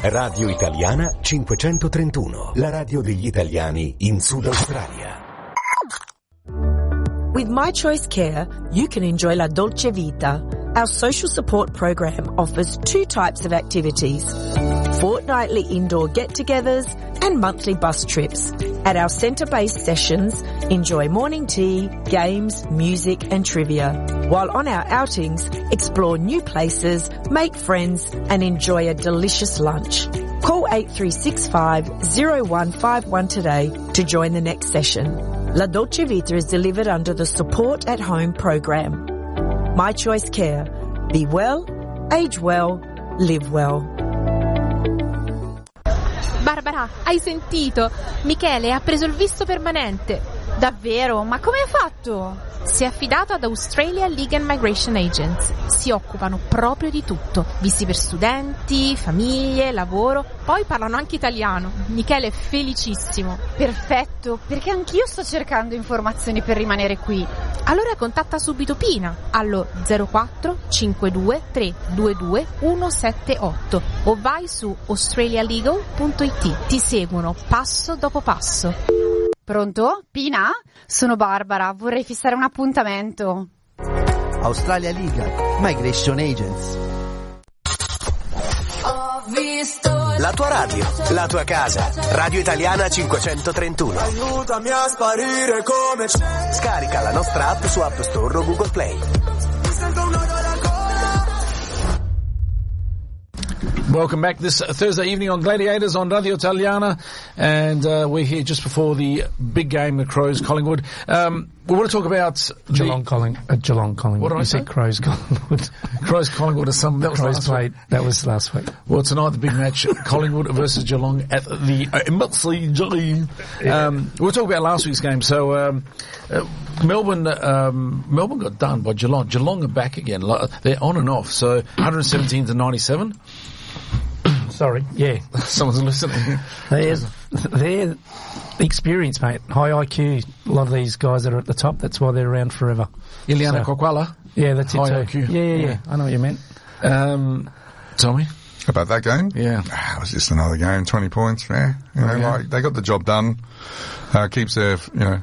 Radio Italiana 531, la radio degli italiani in Sud Australia. With My Choice Care, you can enjoy La Dolce Vita. Our social support program offers 2 types of activities: fortnightly indoor get-togethers and monthly bus trips. At our centre-based sessions, enjoy morning tea, games, music and trivia. While on our outings, explore new places, make friends and enjoy a delicious lunch. Call 8365 0151 today to join the next session. La Dolce Vita is delivered under the Support at Home program. My Choice Care. Be well, age well, live well. Barbara, hai sentito? Michele ha preso il visto permanente. Davvero? Ma come ha fatto? Si è affidato ad Australia Legal and Migration Agents. Si occupano proprio di tutto. Visti per studenti, famiglie, lavoro. Poi parlano anche italiano. Michele è felicissimo. Perfetto, perché anch'io sto cercando informazioni per rimanere qui. Allora contatta subito Pina allo 04 52 322 178 o vai su australialegal.it. Ti seguono passo dopo passo. Pronto? Pina? Sono Barbara, vorrei fissare un appuntamento. Australia Legal, Migration Agents. La tua radio, la tua casa. Radio Italiana 531. Aiutami a sparire come c'è. Scarica la nostra app su App Store o Google Play. Mi sento un nodo alla gola. Welcome back this Thursday evening on Gladiators on Radio Italiana, and we're here just before the big game, the Crows Collingwood. We want to talk about Geelong Collingwood. What did I say? Crows Collingwood. Crows Collingwood is some. That was Crows last played. week. That was last week. Well, tonight the big match, Collingwood versus Geelong at the we'll talk about last week's game. So Melbourne got done by Geelong. Geelong are back again. They're on and off. So 117 to 97. Sorry, yeah. Someone's listening. They're experienced, mate. High IQ. A lot of these guys that are at the top, that's why they're around forever. Ileana Kokwala. Yeah, that's it High too. IQ. Yeah. I know what you meant. Tommy? About that game? Yeah. It was just another game, 20 points, yeah. Like, they got the job done. Keeps their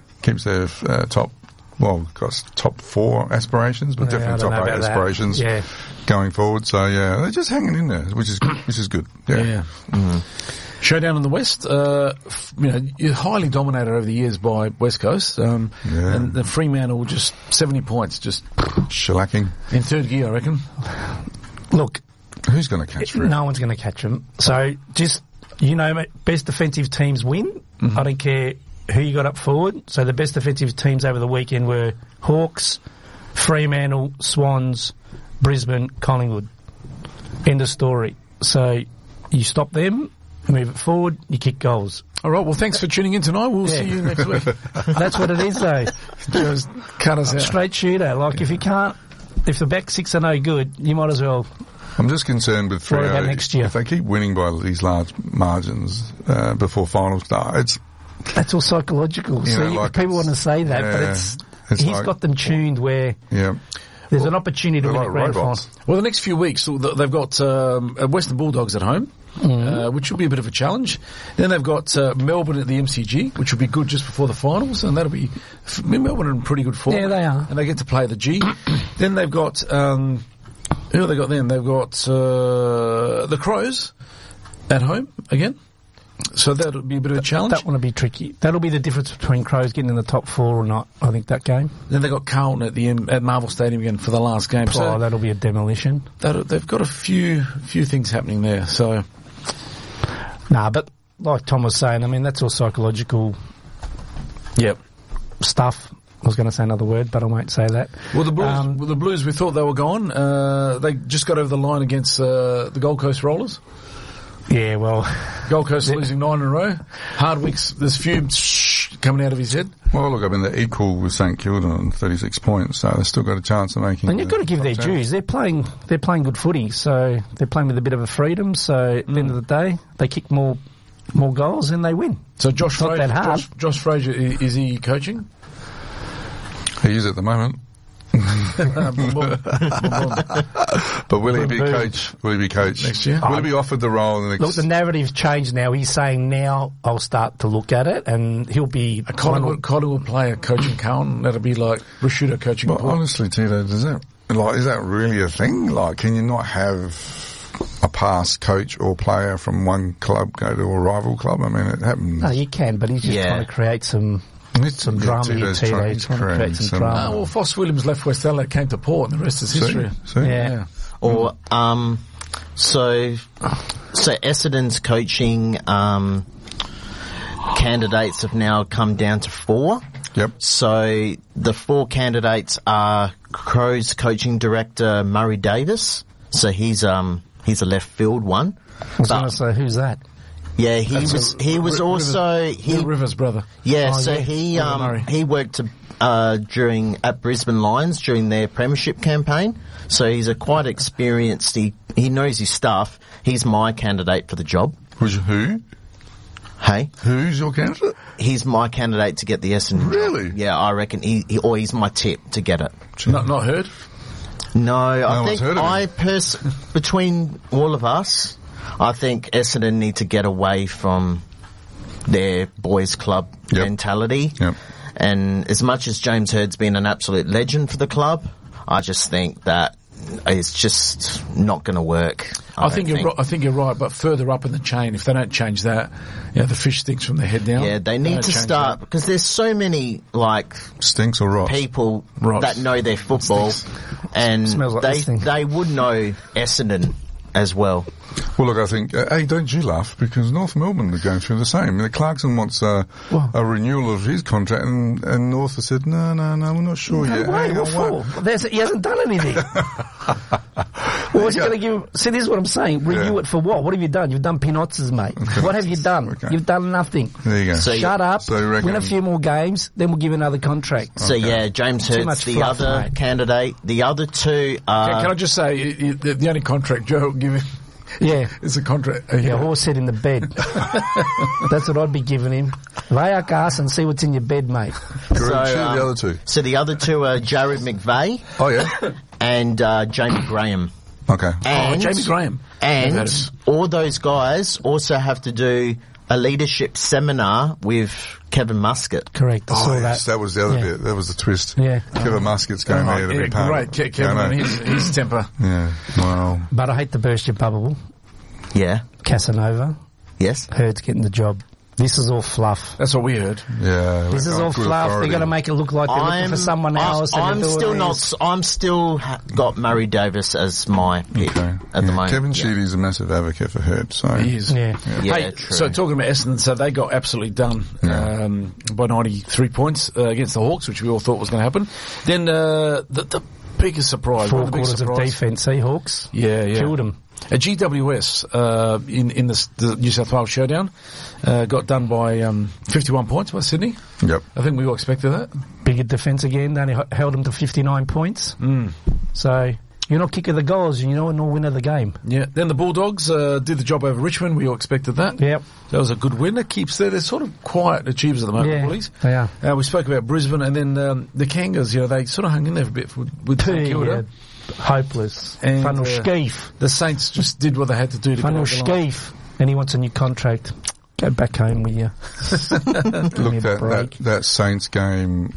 top, well, got top 4 aspirations, but definitely top 8 aspirations going forward. So, yeah, they're just hanging in there, which is good. Yeah. Mm-hmm. Showdown in the West, you're highly dominated over the years by West Coast, and the Fremantle just 70 points, just shellacking. In third gear, I reckon. Look. Who's going to catch them? No one's going to catch them. So, just, best defensive teams win. Mm-hmm. I don't care who you got up forward. So the best defensive teams over the weekend were Hawks, Fremantle, Swans, Brisbane, Collingwood. End of story. So you stop them, move it forward, you kick goals. All right, well, thanks for tuning in tonight. We'll see you next week. That's what it is, though. Just cut us out. Straight shooter. Like, if the back six are no good, you might as well. I'm just concerned with Freo. Next year. If they keep winning by these large margins before finals start, that's all psychological. People want to say that, but he's got them tuned where there's an opportunity to win a grand final. Well, the next few weeks, they've got Western Bulldogs at home, which will be a bit of a challenge. Then they've got Melbourne at the MCG, which will be good just before the finals, and that'll be Melbourne in pretty good form. Yeah, they are. And they get to play the G. Then they've got who have they got then? They've got the Crows at home again. So that'll be a bit of a challenge. That one will be tricky. That'll be the difference between Crows getting in the top 4 or not, I think, that game. Then they've got Carlton at Marvel Stadium again for the last game. So that'll be a demolition. They've got a few things happening there. So, but like Tom was saying, I mean, that's all psychological stuff. I was going to say another word, but I won't say that. Well, the Blues, we thought they were gone. They just got over the line against the Gold Coast Rollers. Yeah, well... Gold Coast losing 9 in a row. Hardwick's, there's fumes coming out of his head. Well, look, I mean, they're equal with St Kilda on 36 points, so they've still got a chance of making... And you've got to give their dues. They're playing good footy, so they're playing with a bit of a freedom, so at the end of the day, they kick more goals and they win. So Josh Fraser, is he coaching? He is at the moment. But will he be coach? Will he be coach next year? Will he be offered the role? Look, the narrative's changed now. He's saying now I'll start to look at it, and he'll be. Collingwood player coaching Carlton. That'll be like Rashuda coaching. But honestly, Tito, is that really a thing? Like, can you not have a past coach or player from one club go to a rival club? I mean, it happens. No, you can, but he's just trying to create some drama here, Tito. He's trying to create some drama. Well, Foss Williams left West Adelaide, came to Port, and the rest is history. Yeah. Or, so Essendon's coaching candidates have now come down to 4. Yep. So the 4 candidates are Crows coaching director Murray Davis. So he's a left field one. I was going to say, who's that? Yeah, he was also Rivers' brother. Yeah, he worked at Brisbane Lions during their premiership campaign. So he's a quite experienced. He knows his stuff. He's my candidate for the job. Who? Hey, who's your candidate? He's my candidate to get the Essendon. Really? Job. Yeah, I reckon he's my tip to get it. Not heard. No, I think between all of us, I think Essendon need to get away from their boys' club mentality. Yep. And as much as James Hird's been an absolute legend for the club, I just think that it's just not going to work. I think you're right, but further up in the chain, if they don't change that, the fish stinks from their head down. Yeah, they need to start, because there's so many, stinks or rots? People that know their football, and they would know Essendon as well. Well, look, I think, hey, don't you laugh, because North Melbourne are going through the same. Clarkson wants a renewal of his contract, and North has said, no, we're not sure yet. Wait, what for? He hasn't done anything. Well, what's he going to give? See, this is what I'm saying. Renew it for what? What have you done? You've done Pinotzes, mate. What have you done? Okay. You've done nothing. There you go. So shut up, win a few more games, then we'll give another contract. So, James Hird's the other candidate. The other two are... Can I just say, the only contract Joe will give him... Yeah. It's a contract. Horse head in the bed. That's what I'd be giving him. Lay our gas and see what's in your bed, mate. The other two. So the other two are Jared McVeigh. Oh, yeah. And Jamie Graham. Okay. And, Jamie Graham. And all those guys also have to do a leadership seminar with Kevin Muscat. Correct. I saw that. That was the other bit. That was the twist. Yeah. Kevin Muscat's going there to be part of it. Kevin and his temper. Yeah. Wow. But I hate to burst your bubble. Yeah. Casanova. Yes. Hird's getting the job. This is all fluff. That's what we heard. Yeah. This is all fluff. They're going to make it look like they're looking for someone else. I'm still got Murray Davis as my pick at the moment. Kevin Sheedy's a massive advocate for Hird, so. He is. Yeah. Hey, true. So talking about Essendon, so they got absolutely done, by 93 points, against the Hawks, which we all thought was going to happen. Then, the biggest surprise. 4 quarters of defence, Hawks? Yeah. Killed them. A GWS in the New South Wales showdown got done by 51 points by Sydney. Yep. I think we all expected that. Bigger defence again. They only held them to 59 points. So you're not kicker the goals, nor winner the game. Yeah. Then the Bulldogs did the job over Richmond. We all expected that. Yep. That was a good win. It keeps they're sort of quiet achievers at the moment, Bullies. They are. We spoke about Brisbane, and then the Kangas. They sort of hung in there a bit with St Kilda. Hopeless. And Funnel Skeef. The Saints just did what they had to do to Funnel Skeef. And he wants a new contract. Go back home with you. Look, that Saints game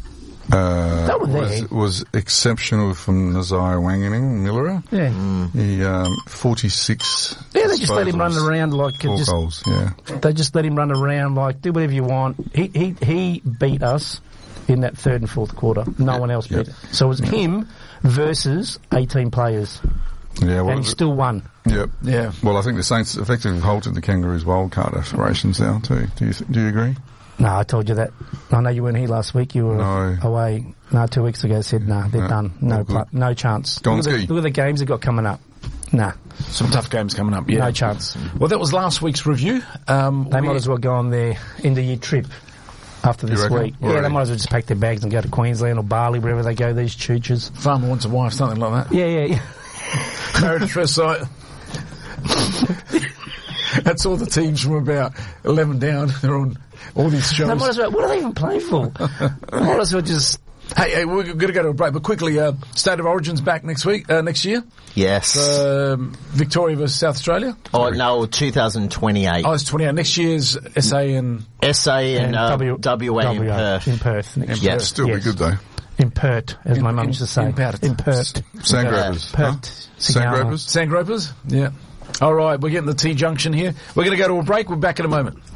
was exceptional from Nazai Wanganing Miller. Yeah. He 46. Yeah, they just let him run around like 4 goals. Yeah. They just let him run around like do whatever you want. He beat us in that 3rd and 4th quarter. No one else beat it. So it was him versus 18 players. Yeah, well, and he still won. Yep. Yeah. Well, I think the Saints effectively halted the Kangaroos' wildcard aspirations now too. Do you agree? No, I told you that. I know you weren't here last week. You were away. No, 2 weeks ago. Said they're done. No chance. Look at the games they've got coming up. Nah. Some tough games coming up. Yeah. No chance. Well, that was last week's review. They might as well go on their end-of-year trip. After this week. Yeah, they might as well just pack their bags and go to Queensland or Bali, wherever they go, these choochers. Farmer wants a wife, something like that. Yeah. Married at first sight. That's all the teams from about 11 down. They're on all these shows. What are they even playing for? Might as well just Hey, we're going to go to a break, but quickly, State of Origin's back next year. Yes. Victoria versus South Australia. Oh no, 2028. Oh, it's 28. Next year's SA and WA in Perth. In Perth next year. Yeah, still be good though. In Perth, as my mum used to say. In Perth. Sandgropers. Sandgropers. Sandgropers. Yeah. All right, we're getting the T-junction here. We're going to go to a break. We're back in a moment.